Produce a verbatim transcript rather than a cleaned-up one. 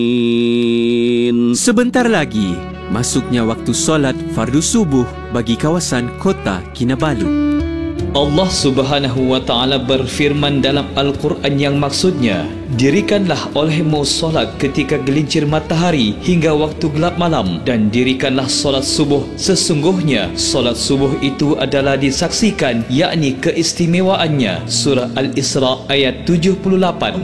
Sebentar lagi, masuknya waktu solat fardu subuh bagi kawasan kota Kinabalu. Allah Subhanahu wa Ta'ala berfirman dalam Al-Quran yang maksudnya, dirikanlah olehmu solat ketika gelincir matahari hingga waktu gelap malam, dan dirikanlah solat subuh. Sesungguhnya solat subuh itu adalah disaksikan, yakni keistimewaannya. Surah Al-Isra ayat tujuh puluh lapan.